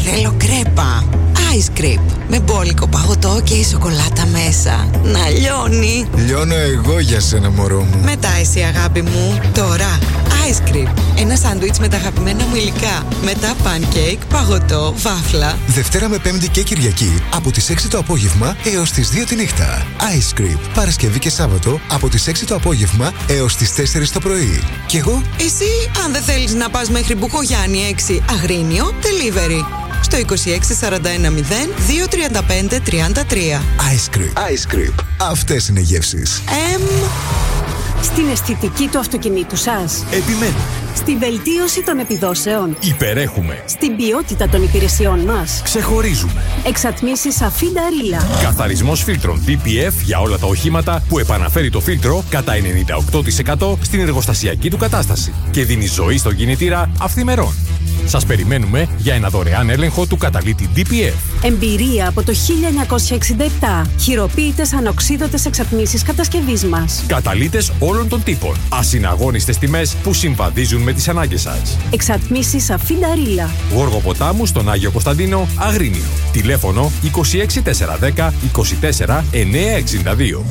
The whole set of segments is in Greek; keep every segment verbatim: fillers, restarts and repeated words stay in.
θέλω κρέπα. Ice Creep, με μπόλικο παγωτό και η σοκολάτα μέσα. Να λιώνει. Λιώνω εγώ για σένα, μωρό μου. Μετά εσύ, αγάπη μου. Τώρα Ice Creep, ένα σάντουιτς με τα αγαπημένα μου υλικά. Μετά pancake, παγωτό, βάφλα. Δευτέρα με Πέμπτη και Κυριακή από τις έξι το απόγευμα έως τις δύο τη νύχτα. Ice Creep, Παρασκευή και Σάββατο από τις έξι το απόγευμα έως τις τέσσερις το πρωί. Κι εγώ. Εσύ, αν δεν θέλεις να πας μέχρι Μπουκογιάννη έξι Αγρίνιο, delivery στο είκοσι έξι σαράντα ένα μηδέν δύο τριάντα πέντε τριάντα τρία. Ice Creep. Ice Creep. Αυτές είναι γεύσεις. Εμ... Στην αισθητική του αυτοκινήτου σας. Επιμένουμε. Στη βελτίωση των επιδόσεων. Υπερέχουμε. Στην ποιότητα των υπηρεσιών μας. Ξεχωρίζουμε. Εξατμίσεις Αφίντα Ρίλα. Καθαρισμός φίλτρων ντι πι εφ για όλα τα οχήματα που επαναφέρει το φίλτρο κατά ενενήντα οκτώ τοις εκατό στην εργοστασιακή του κατάσταση και δίνει ζωή στον κινητήρα αυθημερών. Σας περιμένουμε για ένα δωρεάν έλεγχο του καταλύτη ντι πι εφ. Εμπειρία από το χίλια εννιακόσια εξήντα επτά. Χειροποίητες ανοξίδωτες εξατμίσεις κατασκευής μας. Καταλύτες όλων των τύπων. Ασυναγώνιστες τιμές που συμβαδίζουν με τις ανάγκες σας. Εξατμίσεις Αφίντα Ρίλα. Γόργο Ποτάμου στον Άγιο Κωνσταντίνο, Αγρίνιο. Τηλέφωνο είκοσι έξι τετρακόσια δέκα είκοσι τέσσερα εννιακόσια εξήντα δύο.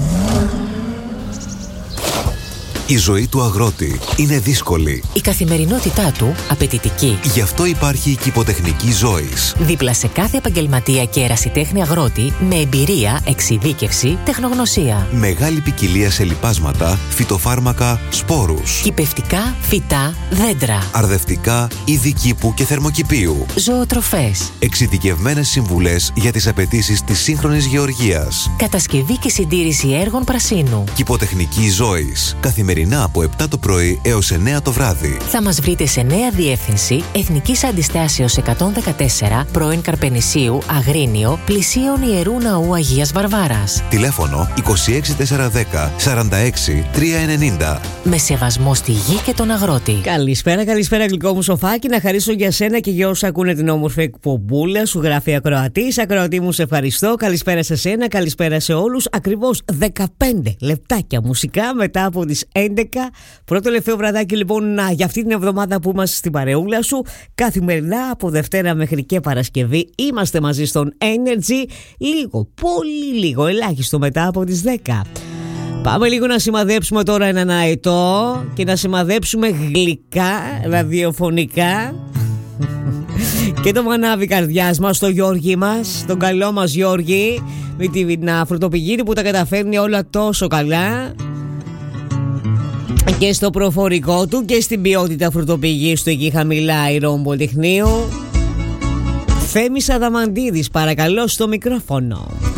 Η ζωή του αγρότη είναι δύσκολη. Η καθημερινότητά του απαιτητική. Γι' αυτό υπάρχει η Κυποτεχνική Ζώης. Δίπλα σε κάθε επαγγελματία και ερασιτέχνη αγρότη με εμπειρία, εξειδίκευση, τεχνογνωσία. Μεγάλη ποικιλία σε λιπάσματα, φυτοφάρμακα, σπόρους. Κυπευτικά, φυτά, δέντρα. Αρδευτικά, είδη κήπου και θερμοκηπίου. Ζωοτροφές. Εξειδικευμένες συμβουλές για τις απαιτήσεις της σύγχρονης γεωργίας. Κατασκευή και συντήρηση έργων πρασίνου. Κυποτεχνική Ζώης. Καθημερινά από επτά το πρωί έως εννέα το βράδυ. Θα μας βρείτε σε νέα διεύθυνση Εθνικής Αντιστάσεως εκατόν δεκατέσσερα, πρώην Καρπενησίου, Αγρίνιο, πλησίον Ιερού Ναού Αγίας Βαρβάρας. Τηλέφωνο είκοσι έξι τετρακόσια δέκα σαράντα έξι τριακόσια ενενήντα. Με σεβασμό στη γη και τον αγρότη. Καλησπέρα, καλησπέρα γλυκό μου σοφάκι. Να χαρίσω για σένα και για όσοι ακούνε την όμορφη εκπομπούλα. Σου γράφει ακροατής. Ακροατή μου, σε ευχαριστώ. Καλησπέρα σε σένα, καλησπέρα σε όλους. Ακριβώς δεκαπέντε λεπτάκια μουσικά μετά από τις έντεκα. Πρώτο τελευταίο βραδάκι λοιπόν για αυτή την εβδομάδα που είμαστε στην παρεούλα σου. Καθημερινά από Δευτέρα μέχρι και Παρασκευή είμαστε μαζί στον Energy. Λίγο, πολύ λίγο, ελάχιστο μετά από τις δέκα. Πάμε λίγο να σημαδέψουμε τώρα έναν αετό και να σημαδέψουμε γλυκά, ραδιοφωνικά και το μανάβι καρδιάς μας, το Γιώργη μας, τον καλό μας Γιώργη, με την φρουτοπηγίνη που τα καταφέρνει όλα τόσο καλά και στο προφορικό του και στην ποιότητα φρουτοπηγής του εκεί χαμηλά Ηρών Πολυτεχνείου. Θέμης Αδαμαντίδης, παρακαλώ, στο μικρόφωνο.